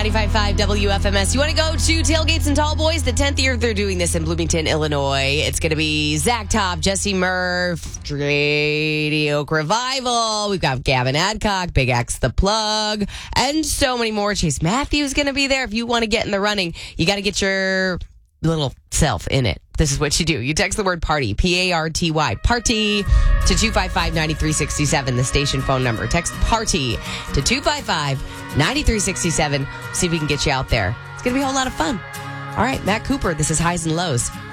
95.5 WFMS. You want to go to Tailgates and Tall Boys? The 10th year they're doing this in Bloomington, Illinois. It's going to be Zach Top, Jesse Murph, Grady Oak Revival. We've got Gavin Adcock, Big X The Plug, and so many more. Chase Matthews going to be there. If you want to get in the running, you got to get your little self in it. This is what you do. You text the word party, P-A-R-T-Y, party, to 255-9367, the station phone number. Text party to 255-9367. See if we can get you out there. It's going to be a whole lot of fun. All right, Matt Cooper, this is Highs and Lows.